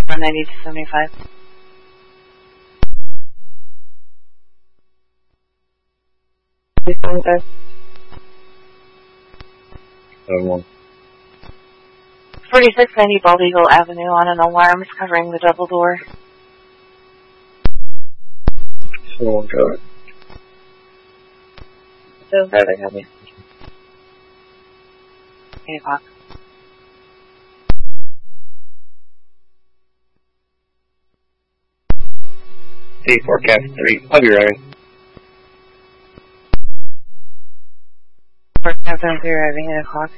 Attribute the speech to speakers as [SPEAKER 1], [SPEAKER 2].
[SPEAKER 1] 190 to 75.
[SPEAKER 2] $275.
[SPEAKER 3] 71.
[SPEAKER 1] 4690 Bald Eagle Avenue on an alarm is covering the double door.
[SPEAKER 3] 71, got it.
[SPEAKER 2] 75, I copy.
[SPEAKER 1] 8 o'clock.
[SPEAKER 3] 84 Cap 3. I'll be ready.
[SPEAKER 1] We're having 8 o'clock.